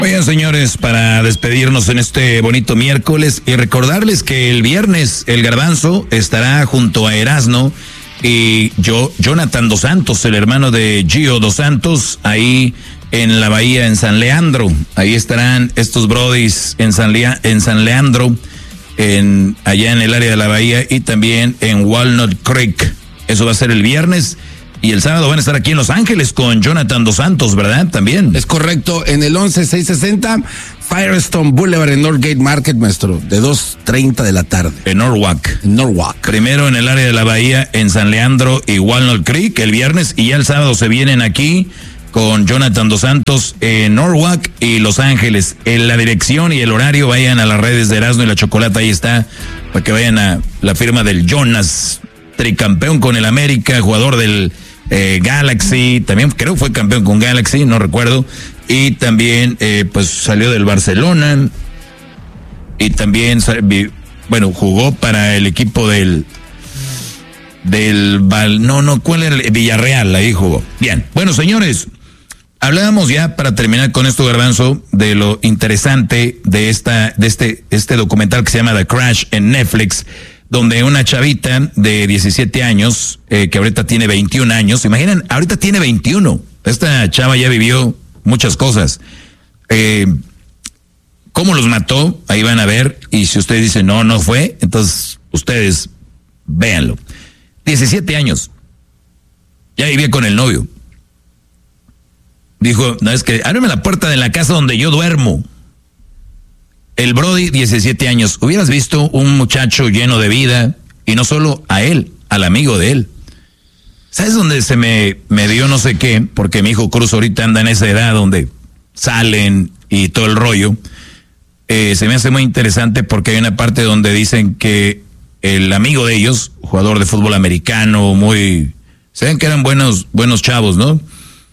Oigan, señores, para despedirnos en este bonito miércoles y recordarles que el viernes el Garbanzo estará junto a Erasno y Jonathan Dos Santos, el hermano de Gio Dos Santos, ahí en la bahía en San Leandro. Ahí estarán estos brodis en San Leandro, allá en el área de la bahía, y también en Walnut Creek. Eso va a ser el viernes. Y el sábado van a estar aquí en Los Ángeles con Jonathan Dos Santos, ¿verdad? También. Es correcto, en el 11660 Firestone Boulevard en Northgate Market, maestro, de 2:30 de la tarde. En Norwalk. Norwalk. Primero en el área de la bahía, en San Leandro y Walnut Creek, el viernes, y ya el sábado se vienen aquí con Jonathan Dos Santos en Norwalk y Los Ángeles. En la dirección y el horario, vayan a las redes de Erasmo y la Chocolata, ahí está, para que vayan a la firma del Jonas, tricampeón con el América, jugador del Galaxy, también creo fue campeón con Galaxy, no recuerdo, y también pues salió del Barcelona, y también, bueno, jugó para el equipo ¿cuál era? Villarreal, ahí jugó. Bien, bueno, señores, hablábamos ya, para terminar con esto, Garbanzo, de lo interesante de este documental que se llama The Crash en Netflix, donde una chavita de 17 años, que ahorita tiene 21 años, imaginen, ahorita tiene 21, esta chava ya vivió muchas cosas. ¿Cómo los mató? Ahí van a ver, y si ustedes dicen no fue, entonces ustedes véanlo. 17 años, ya vivía con el novio. Dijo, no, es que ábreme la puerta de la casa donde yo duermo. El Brody, 17 años. Hubieras visto un muchacho lleno de vida, y no solo a él, al amigo de él. ¿Sabes dónde se me dio no sé qué? Porque mi hijo Cruz ahorita anda en esa edad donde salen y todo el rollo. Se me hace muy interesante porque hay una parte donde dicen que el amigo de ellos, jugador de fútbol americano, se ven que eran buenos chavos, ¿no?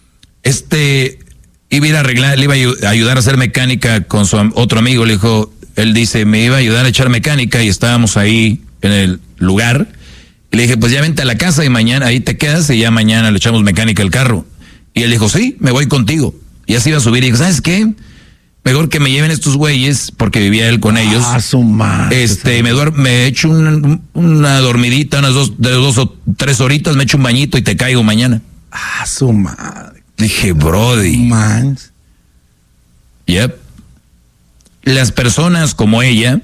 Iba a ir a arreglar, le iba a ayudar a hacer mecánica con su otro amigo, él dice, me iba a ayudar a echar mecánica, y estábamos ahí en el lugar, y le dije, pues ya vente a la casa y mañana ahí te quedas y ya mañana le echamos mecánica al carro. Y él dijo, sí, me voy contigo. Y así iba a subir y dijo, ¿sabes qué? Mejor que me lleven estos güeyes, porque vivía él con ellos. Su madre. Me echo una dormidita, unas 2 o 3 horitas, me echo un bañito y te caigo mañana. Su madre. Dije, Brody. Man. Yep. Las personas como ella,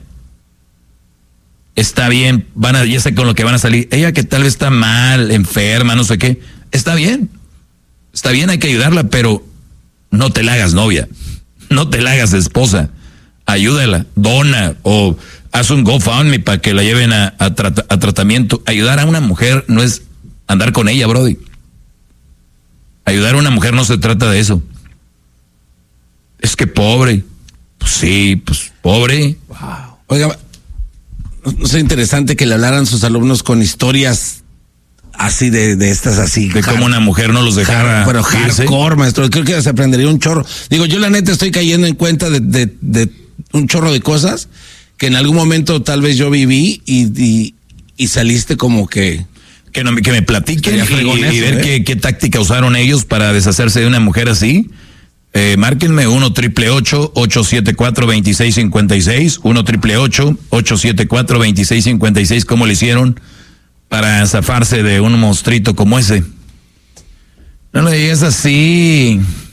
está bien, ya sé con lo que van a salir. Ella que tal vez está mal, enferma, no sé qué, está bien, hay que ayudarla, pero no te la hagas novia, no te la hagas esposa, ayúdala, dona, o haz un GoFundMe para que la lleven a tratamiento. Ayudar a una mujer no es andar con ella, Brody. Ayudar a una mujer no se trata de eso. Es que pobre. Pues sí, pues pobre. Wow. Oiga, no sé, interesante que le hablaran sus alumnos con historias así de estas así. De cómo una mujer no los dejara. Pero hardcore, maestro. Creo que se aprendería un chorro. Digo, yo la neta estoy cayendo en cuenta de un chorro de cosas que en algún momento tal vez yo viví y saliste como que... Que me platiquen y ver qué táctica usaron ellos para deshacerse de una mujer así. Márquenme 1-888-874-2656, 1-888-874-2656, ¿cómo le hicieron para zafarse de un monstruito como ese? No le digas así.